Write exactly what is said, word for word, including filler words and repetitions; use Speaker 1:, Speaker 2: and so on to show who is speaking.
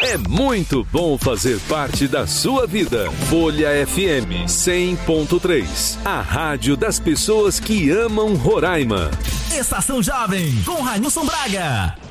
Speaker 1: É muito bom fazer parte da sua vida. Folha F M cem ponto três. A rádio das pessoas que amam Roraima.
Speaker 2: Estação Jovem, com Railson Braga.